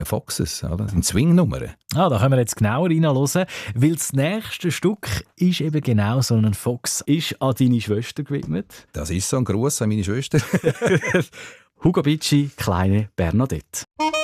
Foxes, oder? Eine Swing-Nummer. Da können wir jetzt genauer reinhören, weil das nächste Stück ist eben genau so ein Fox. Ist an deine Schwester gewidmet. Das ist so ein Gruß an meine Schwester. Hugo Bicci, kleine Bernadette.